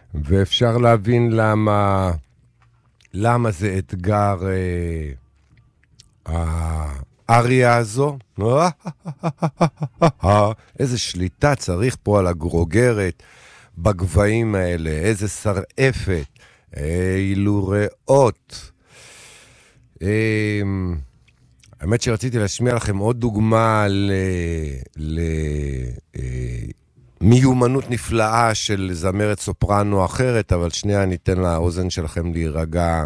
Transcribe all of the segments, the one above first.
ואפשר להבין למה זה אתגר האריה הזו. איזה שליטה צריך פה על הגרוגרת בגבעים האלה, איזה שרעפת, אילו ריאות. האמת שרציתי להשמיע לכם עוד דוגמה מיומנות נפלאה של זמרת סופרנו אחרת, אבל שנייה ניתן לאוזן שלכם להירגע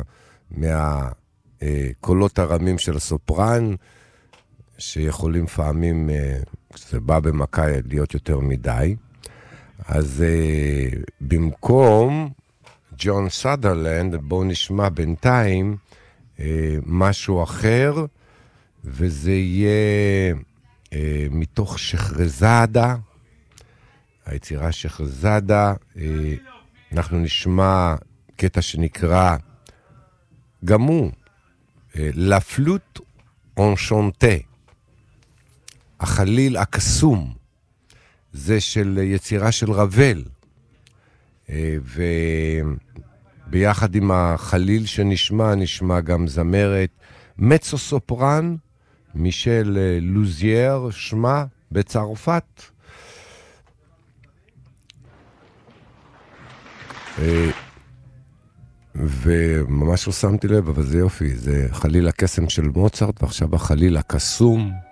מהקולות הרמים של הסופרן, שיכולים פעמים, כשזה בא במכה, להיות יותר מדי. אז במקום ג'ון סאדרלנד, בואו נשמע בינתיים משהו אחר, וזה יהיה מתוך שחרזאדה, היצירה שחרזאדה. אנחנו נשמע קטע שנקרא גם הוא La Flûte Enchantée, החליל הקסום. זה של יצירה של רבל, וביחד עם החליל שנשמע, נשמע גם זמרת מצו סופרן, מישל לוזייר שמה, בצרפת. וממש לא שמתי לב, אבל זה יופי, זה חליל הקסם של מוצרט, ועכשיו החליל הקסום.